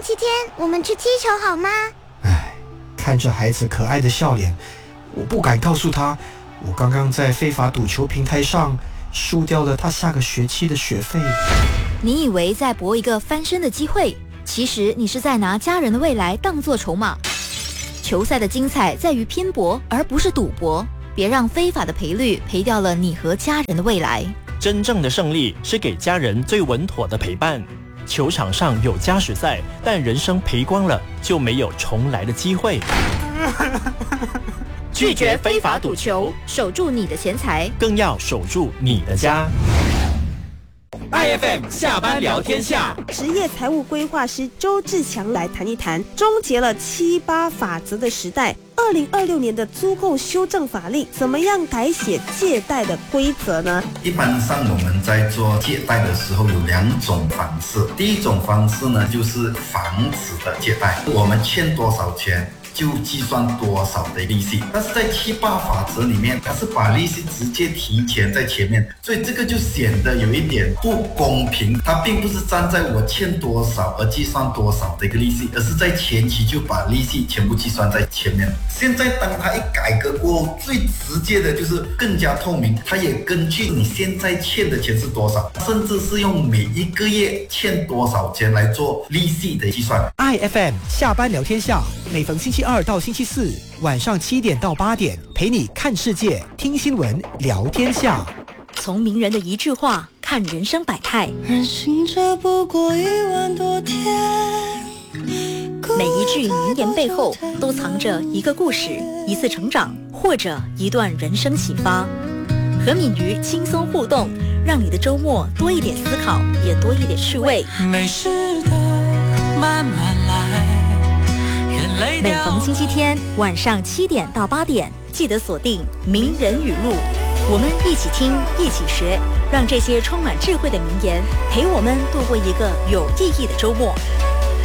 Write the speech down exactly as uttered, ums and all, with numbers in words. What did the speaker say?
期天我们去踢球好吗？ 唉，看着孩子可爱的笑脸，我不敢告诉他，我刚刚在非法赌球平台上输掉了他下个学期的学费。 你以为在搏一个翻身的机会，其实你是在拿家人的未来当作筹码。球赛的精彩在于拼搏，而不是赌博。别让非法的赔率赔掉了你和家人的未来。 真正的胜利是给家人最稳妥的陪伴。球场上有加时赛，但人生赔光了就没有重来的机会。 拒绝非法赌球，守住你的钱财， 更要守住你的家。 I F M 下班聊天下， 职业财务规划师周志强来谈一谈，终结了七八法则的时代。二零二六年的租购修正法令，怎么样改写借贷的规则呢？ 一般上我们在做借贷的时候有两种方式，第一种方式呢就是房子的借贷，我们欠多少钱就计算多少的利息，但是在七八法则里面，它是把利息直接提前在前面，所以这个就显得有一点不公平。它并不是站在我欠多少而计算多少的一个利息，而是在前期就把利息全部计算在前面。现在当它一改革过后，最直接的就是更加透明，它也根据你现在欠的钱是多少，甚至是用每一个月欠多少钱来做利息的计算。 I F M 下班聊天下，每逢星期二到星期四晚上七点到八点，陪你看世界、听新闻、聊天下。 从名人的一句话看人生百态， 人行这不过一万多天。 每一句名言背后都藏着一个故事，一次成长，或者一段人生启发。和敏瑜轻松互动，让你的周末多一点思考，也多一点趣味。 没事的，慢慢来。 每逢星期天晚上七点到八点，记得锁定名人语录，我们一起听，一起学，让这些充满智慧的名言陪我们度过一个有意义的周末。